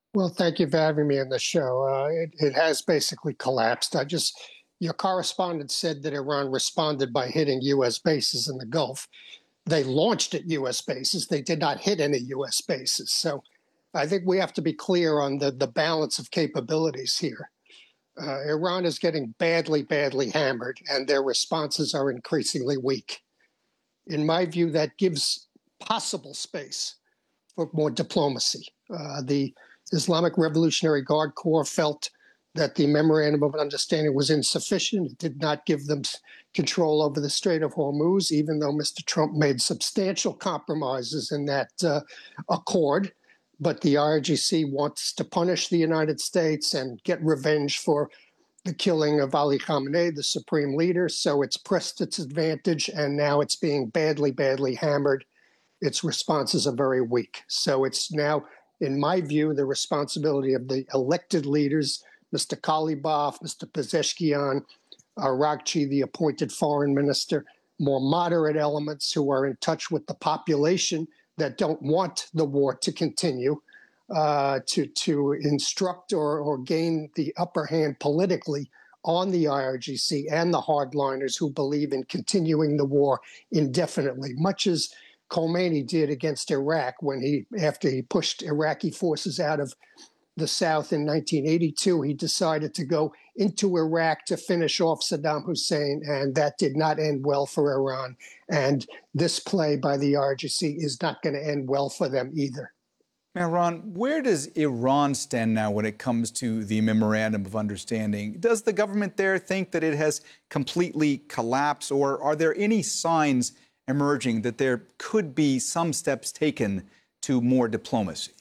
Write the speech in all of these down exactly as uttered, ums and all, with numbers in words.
Well, thank you for having me on the show. Uh, it, it has basically collapsed. I just, your correspondent said that Iran responded by hitting U S bases in the Gulf. They launched at U S bases. They did not hit any U S bases. So I think we have to be clear on the, the balance of capabilities here. Uh, Iran is getting badly, badly hammered, and their responses are increasingly weak. In my view, that gives possible space for more diplomacy. Uh, the Islamic Revolutionary Guard Corps felt that the Memorandum of Understanding was insufficient. It did not give them control over the Strait of Hormuz, even though Mister Trump made substantial compromises in that uh, accord. But the I R G C wants to punish the United States and get revenge for the killing of Ali Khamenei, the supreme leader. So it's pressed its advantage, and now it's being badly, badly hammered. Its responses are very weak. So it's now, in my view, the responsibility of the elected leaders, Mister Kalibaf, Mister Pezeshkian, Arakchi, the appointed foreign minister, more moderate elements who are in touch with the population that don't want the war to continue, uh, to, to instruct or, or gain the upper hand politically on the I R G C and the hardliners who believe in continuing the war indefinitely, much as Khomeini did against Iraq when he, after he pushed Iraqi forces out of the South in nineteen eighty-two, he decided to go into Iraq to finish off Saddam Hussein, and that did not end well for Iran. And this play by the I R G C is not going to end well for them either. Now, Ron, where does Iran stand now when it comes to the Memorandum of Understanding? Does the government there think that it has completely collapsed, or are there any signs emerging that there could be some steps taken to more diplomacy?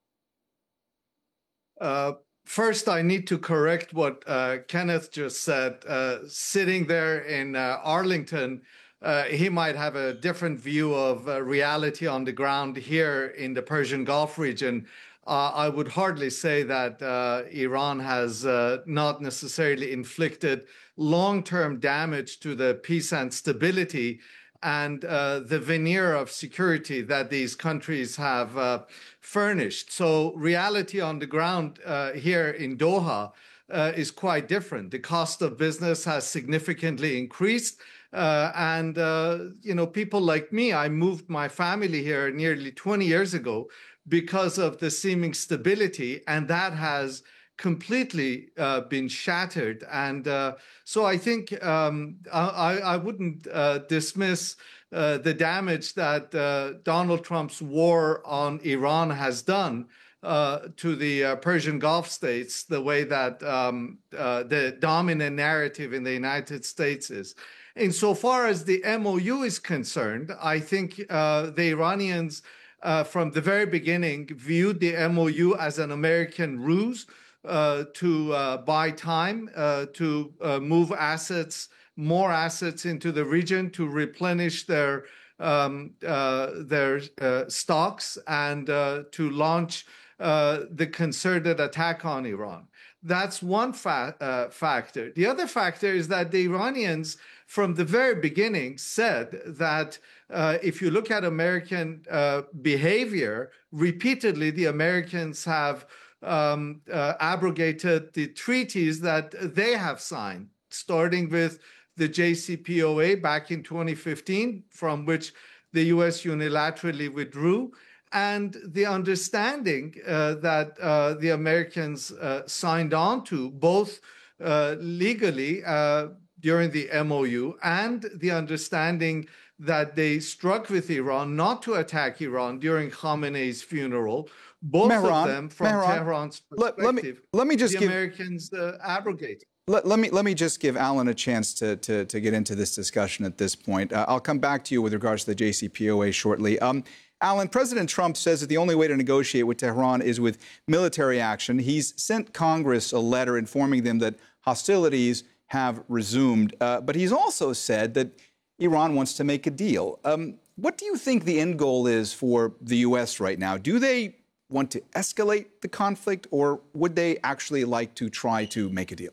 Uh, first, I need to correct what uh, Kenneth just said. Uh, sitting there in uh, Arlington, uh, he might have a different view of uh, reality on the ground here in the Persian Gulf region. Uh, I would hardly say that uh, Iran has uh, not necessarily inflicted long-term damage to the peace and stability and uh, the veneer of security that these countries have uh, furnished. So reality on the ground uh, here in Doha uh, is quite different. The cost of business has significantly increased. Uh, and, uh, you know, people like me, I moved my family here nearly twenty years ago because of the seeming stability, and that has completely uh, been shattered. And uh, so I think um, I, I wouldn't uh, dismiss uh, the damage that uh, Donald Trump's war on Iran has done uh, to the uh, Persian Gulf states, the way that um, uh, the dominant narrative in the United States is. Insofar as the M O U is concerned, I think uh, the Iranians uh, from the very beginning viewed the M O U as an American ruse Uh, to uh, buy time, uh, to uh, move assets, more assets into the region, to replenish their um, uh, their uh, stocks, and uh, to launch uh, the concerted attack on Iran. That's one fa uh, factor. The other factor is that the Iranians, from the very beginning, said that uh, if you look at American uh, behavior, repeatedly the Americans have Um, uh, abrogated the treaties that they have signed, starting with the J C P O A back in twenty fifteen, from which the U S unilaterally withdrew, and the understanding uh, that uh, the Americans uh, signed on to, both uh, legally uh, during the M O U and the understanding that they struck with Iran not to attack Iran during Khamenei's funeral. Both Mehran, of them, from Mehran, Tehran's perspective, let, let me, let me just the give, Americans uh, abrogate. Let, let, me, let me just give Alan a chance to, to, to get into this discussion at this point. Uh, I'll come back to you with regards to the J C P O A shortly. Um, Alan, President Trump says that the only way to negotiate with Tehran is with military action. He's sent Congress a letter informing them that hostilities have resumed. Uh, but he's also said that Iran wants to make a deal. Um, what do you think the end goal is for the U S right now? Do they want to escalate the conflict, or would they actually like to try to make a deal?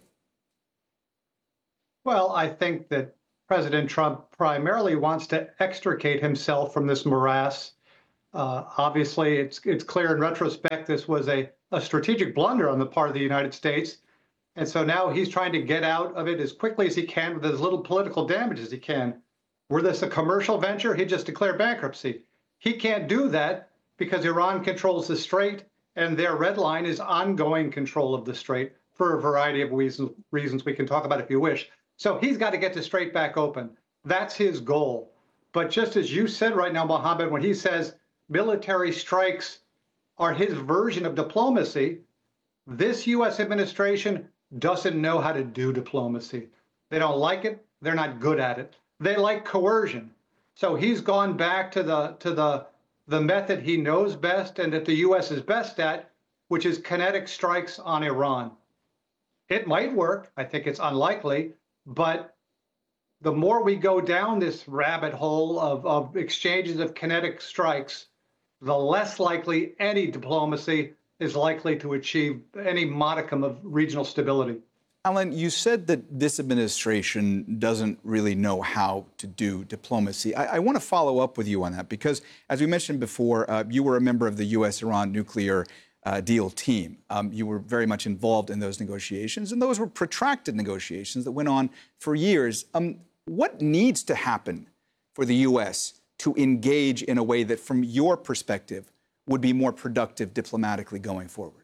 Well, I think that President Trump primarily wants to extricate himself from this morass Uh, obviously, it's it's clear in retrospect this was a, a strategic blunder on the part of the United States. And so now he's trying to get out of it as quickly as he can with as little political damage as he can. Were this a commercial venture, he'd just declare bankruptcy. He can't do that because Iran controls the Strait, and their red line is ongoing control of the Strait for a variety of reasons, reasons we can talk about if you wish. So he's got to get the Strait back open. That's his goal. But just as you said right now, Mohammed, when he says military strikes are his version of diplomacy, this U S administration doesn't know how to do diplomacy. They don't like it. They're not good at it. They like coercion. So he's gone back to the to the the method he knows best and that the U S is best at, which is kinetic strikes on Iran. It might work. I think it's unlikely, but the more we go down this rabbit hole of, of exchanges of kinetic strikes, the less likely any diplomacy is likely to achieve any modicum of regional stability. Alan, you said that this administration doesn't really know how to do diplomacy. I, I want to follow up with you on that because, as we mentioned before, uh, you were a member of the U S Iran nuclear uh, deal team. Um, you were very much involved in those negotiations, and those were protracted negotiations that went on for years. Um, what needs to happen for the U S to engage in a way that, from your perspective, would be more productive diplomatically going forward?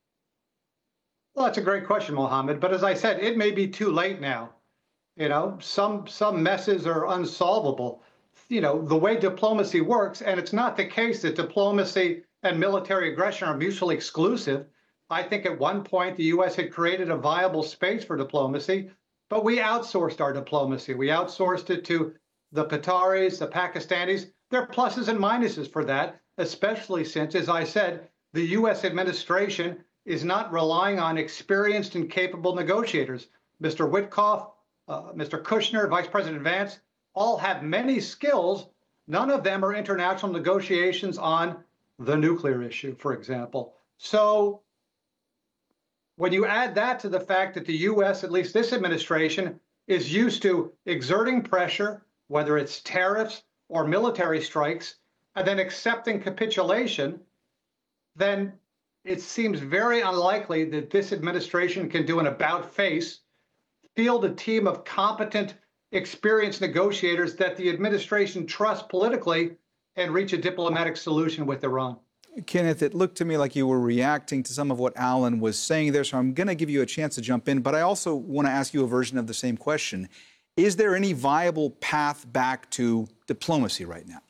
Well, that's a great question, Mohammed. But as I said, it may be too late now. You know, some some messes are unsolvable. You know, the way diplomacy works, and it's not the case that diplomacy and military aggression are mutually exclusive. I think at one point the U S had created a viable space for diplomacy, but we outsourced our diplomacy. We outsourced it to the Qataris, the Pakistanis. There are pluses and minuses for that, especially since, as I said, the U S administration is not relying on experienced and capable negotiators. Mister Witkoff, uh, Mister Kushner, Vice President Vance, all have many skills. None of them are international negotiations on the nuclear issue, for example. So when you add that to the fact that the U S, at least this administration, is used to exerting pressure, whether it's tariffs or military strikes, and then accepting capitulation, then it seems very unlikely that this administration can do an about-face, field a team of competent, experienced negotiators that the administration trusts politically and reach a diplomatic solution with Iran. Kenneth, it looked to me like you were reacting to some of what Alan was saying there, so I'm going to give you a chance to jump in, but I also want to ask you a version of the same question. Is there any viable path back to diplomacy right now?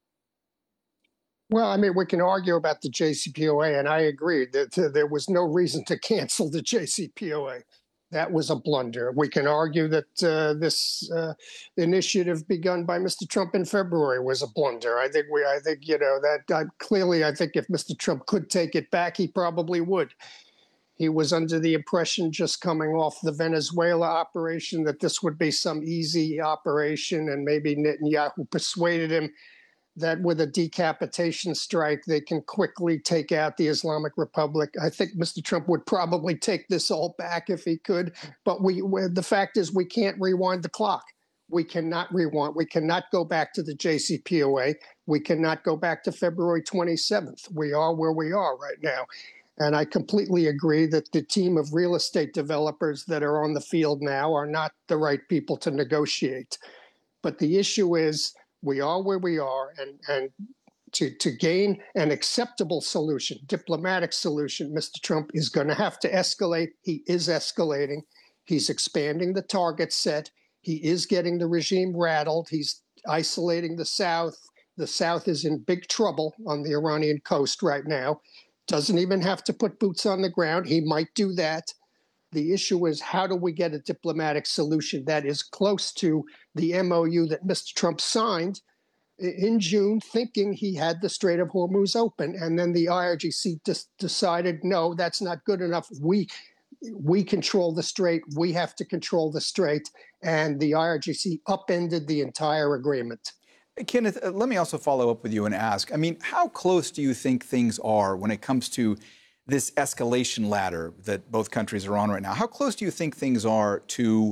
Well, I mean, we can argue about the J C P O A, and I agree that uh, there was no reason to cancel the J C P O A. That was a blunder. We can argue that uh, this uh, initiative begun by Mister Trump in February was a blunder. I think we, I think you know that uh, clearly. I think if Mister Trump could take it back, he probably would. He was under the impression, just coming off the Venezuela operation, that this would be some easy operation, and maybe Netanyahu persuaded him that with a decapitation strike, they can quickly take out the Islamic Republic. I think Mister Trump would probably take this all back if he could. But we, the fact is, we can't rewind the clock. We cannot rewind. We cannot go back to the J C P O A. We cannot go back to February twenty-seventh. We are where we are right now. And I completely agree that the team of real estate developers that are on the field now are not the right people to negotiate. But the issue is, we are where we are, and, and to, to gain an acceptable solution, diplomatic solution, Mister Trump is going to have to escalate. He is escalating. He's expanding the target set. He is getting the regime rattled. He's isolating the South. The South is in big trouble on the Iranian coast right now. Doesn't even have to put boots on the ground. He might do that. The issue is, how do we get a diplomatic solution that is close to the M O U that Mister Trump signed in June, thinking he had the Strait of Hormuz open, and then the I R G C just decided, no, that's not good enough. We we control the Strait. We have to control the Strait, and the I R G C upended the entire agreement. Kenneth, uh, let me also follow up with you and ask, I mean, how close do you think things are when it comes to this escalation ladder that both countries are on right now? How close do you think things are to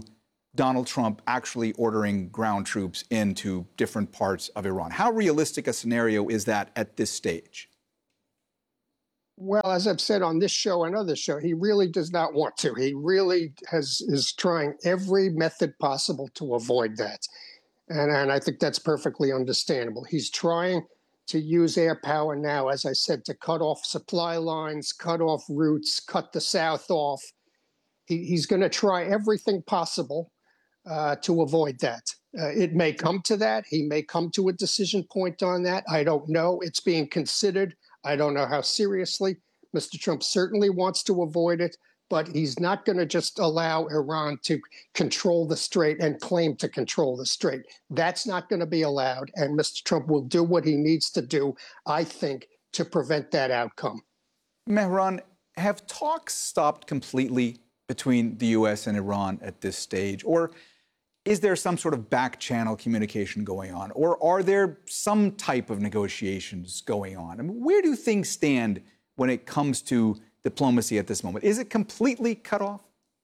Donald Trump actually ordering ground troops into different parts of Iran? How realistic a scenario is that at this stage? Well, as I've said on this show and other show, he really does not want to. He really has is trying every method possible to avoid that. And, and I think that's perfectly understandable. He's trying to use air power now, as I said, to cut off supply lines, cut off routes, cut the South off. He, he's going to try everything possible uh, to avoid that. Uh, it may come to that. He may come to a decision point on that. I don't know. It's being considered. I don't know how seriously. Mister Trump certainly wants to avoid it, but he's not going to just allow Iran to control the strait and claim to control the strait. That's not going to be allowed, and Mister Trump will do what he needs to do, I think, to prevent that outcome. Mehran, have talks stopped completely between the U S and Iran at this stage? Or is there some sort of back channel communication going on? Or are there some type of negotiations going on? I mean, where do things stand when it comes to diplomacy at this moment? Is it completely cut off?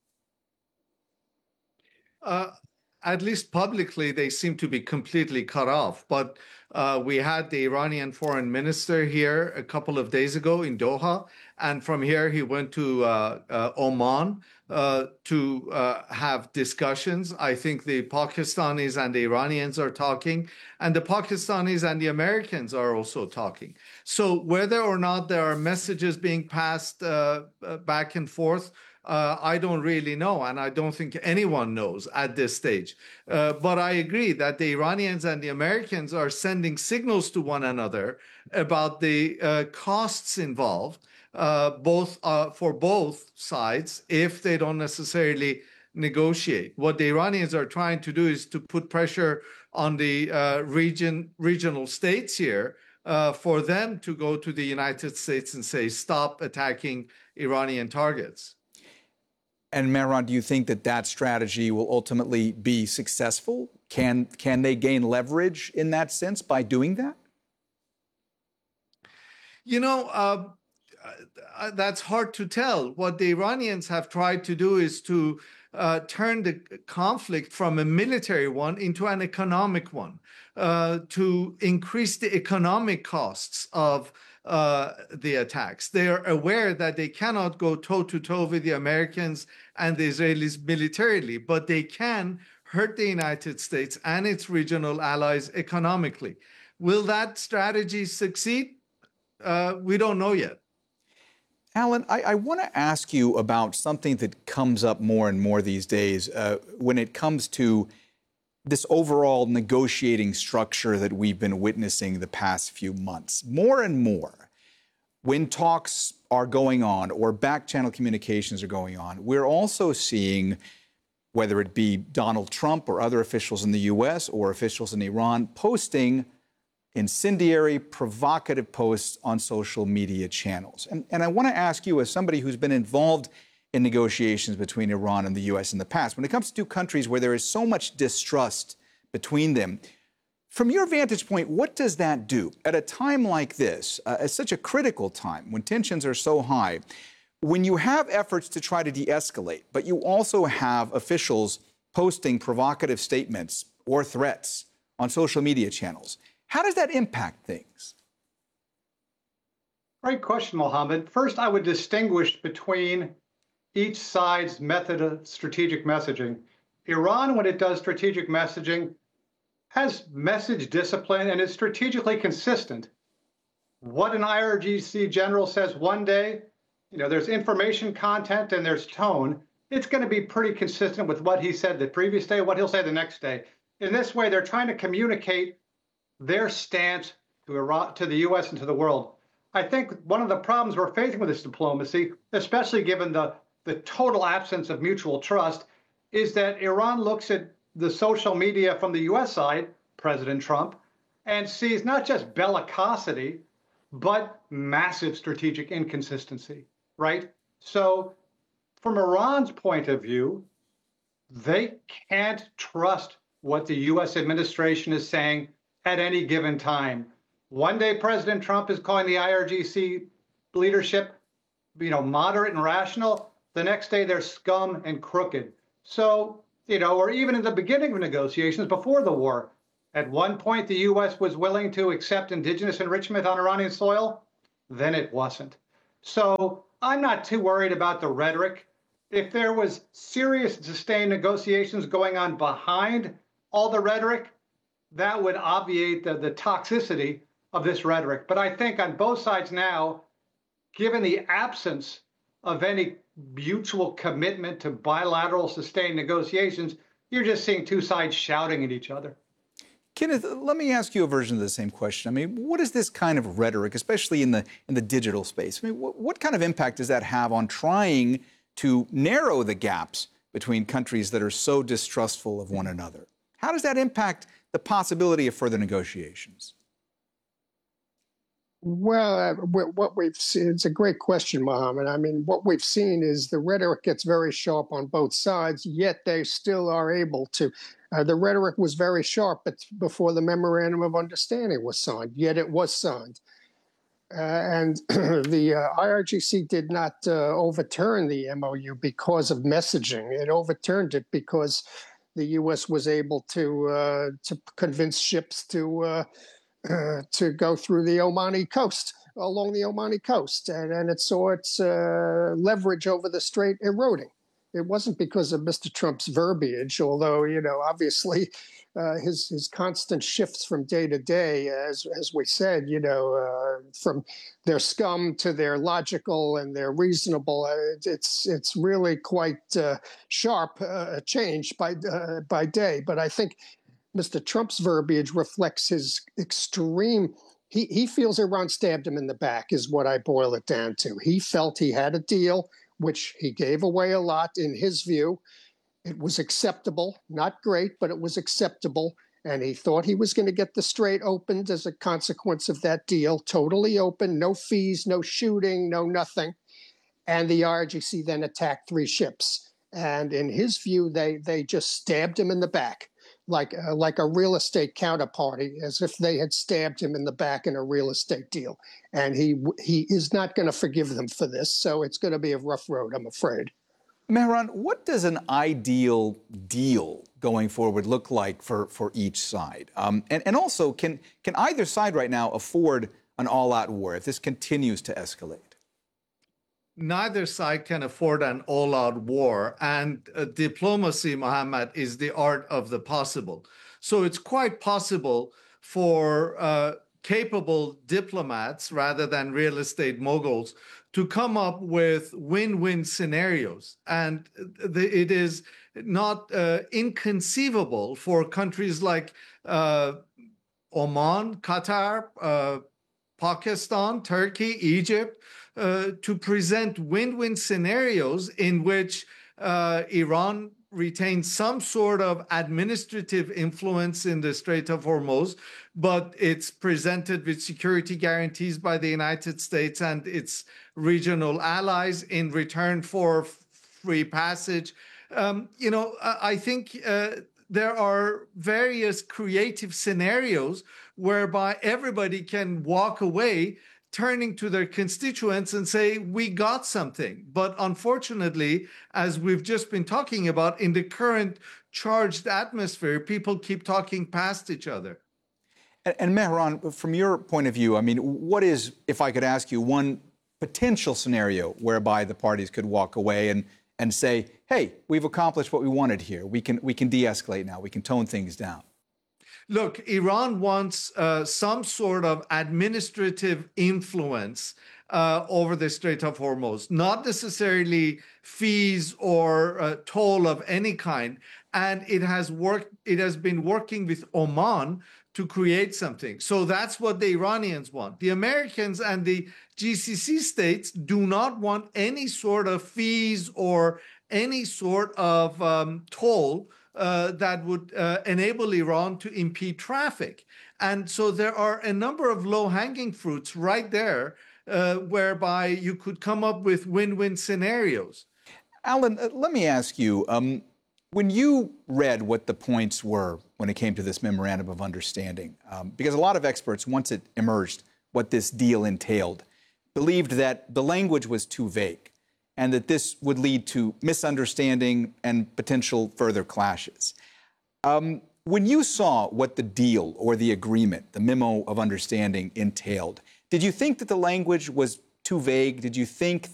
Uh, at least publicly, they seem to be completely cut off. But uh, we had the Iranian foreign minister here a couple of days ago in Doha. And from here, he went to uh, uh, Oman uh, to uh, have discussions. I think the Pakistanis and the Iranians are talking, and the Pakistanis and the Americans are also talking. So whether or not there are messages being passed uh, back and forth, Uh, I don't really know, and I don't think anyone knows at this stage. Uh, but I agree that the Iranians and the Americans are sending signals to one another about the uh, costs involved, uh, both uh, for both sides, if they don't necessarily negotiate. What the Iranians are trying to do is to put pressure on the uh, region, regional states here uh, for them to go to the United States and say, stop attacking Iranian targets. And Mehran, do you think that that strategy will ultimately be successful? Can can they gain leverage in that sense by doing that? You know, uh, uh, that's hard to tell. What the Iranians have tried to do is to uh, turn the conflict from a military one into an economic one, uh, to increase the economic costs of Uh, the attacks. They are aware that they cannot go toe-to-toe with the Americans and the Israelis militarily, but they can hurt the United States and its regional allies economically. Will that strategy succeed? Uh, we don't know yet. Alan, I, I want to ask you about something that comes up more and more these days uh, when it comes to this overall negotiating structure that we've been witnessing the past few months. More and more, when talks are going on or back channel communications are going on, we're also seeing, whether it be Donald Trump or other officials in the U S or officials in Iran, posting incendiary, provocative posts on social media channels. And, and I want to ask you, as somebody who's been involved in negotiations between Iran and the U S in the past, when it comes to two countries where there is so much distrust between them, from your vantage point, what does that do at a time like this, uh, at such a critical time when tensions are so high, when you have efforts to try to de-escalate, but you also have officials posting provocative statements or threats on social media channels? How does that impact things? Great question, Mohammed. First, I would distinguish between each side's method of strategic messaging. Iran, when it does strategic messaging, has message discipline and is strategically consistent. What an I R G C general says one day, you know, there's information content and there's tone. It's going to be pretty consistent with what he said the previous day, what he'll say the next day. In this way, they're trying to communicate their stance to Iran, to the U S and to the world. I think one of the problems we're facing with this diplomacy, especially given the the total absence of mutual trust, is that Iran looks at the social media from the U S side, President Trump, and sees not just bellicosity, but massive strategic inconsistency, right? So from Iran's point of view, they can't trust what the U S administration is saying at any given time. One day, President Trump is calling the I R G C leadership, you know, moderate and rational. The next day, they're scum and crooked. So you know, or even in the beginning of negotiations before the war. At one point, the U S was willing to accept indigenous enrichment on Iranian soil. Then it wasn't. So I'm not too worried about the rhetoric. If there was serious, sustained negotiations going on behind all the rhetoric, that would obviate the, the toxicity of this rhetoric. But I think on both sides now, given the absence of any mutual commitment to bilateral sustained negotiations, you're just seeing two sides shouting at each other. Kenneth, let me ask you a version of the same question. I mean, what is this kind of rhetoric, especially in the in the digital space? I mean, what, what kind of impact does that have on trying to narrow the gaps between countries that are so distrustful of one another? How does that impact the possibility of further negotiations? Well, uh, what we've seen, it's a great question, Mohammed. I mean, what we've seen is the rhetoric gets very sharp on both sides, yet they still are able to. Uh, the rhetoric was very sharp before the Memorandum of Understanding was signed, yet it was signed. Uh, and the uh, I R G C did not uh, overturn the M O U because of messaging. It overturned it because the U S was able to uh, to convince ships to uh, uh, to go through the Omani coast, along the Omani coast, and, and it saw its uh, leverage over the strait eroding. It wasn't because of Mister Trump's verbiage, although, you know, obviously uh, his his constant shifts from day to day, as as we said, you know, uh, from their scum to their logical and their reasonable. Uh, it's it's really quite uh, sharp uh, change by uh, by day. But I think Mister Trump's verbiage reflects his extreme. He he feels Iran stabbed him in the back, is what I boil it down to. He felt he had a deal, which he gave away a lot in his view. It was acceptable, not great, but it was acceptable. And he thought he was going to get the strait opened as a consequence of that deal, totally open, no fees, no shooting, no nothing. And the I R G C then attacked three ships. And in his view, they they just stabbed him in the back, like uh, like a real estate counterparty, as if they had stabbed him in the back in a real estate deal. And he he is not going to forgive them for this. So it's going to be a rough road, I'm afraid. Mehran, what does an ideal deal going forward look like for, for each side? Um, and, and also, can, can either side right now afford an all-out war if this continues to escalate? Neither side can afford an all-out war, and uh, diplomacy, Mohammed, is the art of the possible. So it's quite possible for uh, capable diplomats, rather than real estate moguls, to come up with win-win scenarios. And the, it is not uh, inconceivable for countries like uh, Oman, Qatar, uh, Pakistan, Turkey, Egypt, uh, to present win-win scenarios in which uh, Iran retains some sort of administrative influence in the Strait of Hormuz, but it's presented with security guarantees by the United States and its regional allies in return for free passage. Um, you know, I think uh, there are various creative scenarios whereby everybody can walk away turning to their constituents and say, we got something. But unfortunately, as we've just been talking about, in the current charged atmosphere, people keep talking past each other. And, and Mehran, from your point of view, I mean, what is, if I could ask you, one potential scenario whereby the parties could walk away and, and say, hey, we've accomplished what we wanted here. We can, we can de-escalate now. We can tone things down. Look, Iran wants uh, some sort of administrative influence uh, over the Strait of Hormuz, not necessarily fees or uh, toll of any kind. And it has worked. It has been working with Oman to create something. So that's what the Iranians want. The Americans and the G C C states do not want any sort of fees or any sort of um, toll Uh, that would uh, enable Iran to impede traffic. And so there are a number of low-hanging fruits right there uh, whereby you could come up with win-win scenarios. Alan, uh, let me ask you, um, when you read what the points were when it came to this memorandum of understanding, um, because a lot of experts, once it emerged what this deal entailed, believed that the language was too vague. and that this would lead to misunderstanding and potential further clashes. Um, when you saw what the deal or the agreement, the memo of understanding entailed, did you think that the language was too vague? Did you think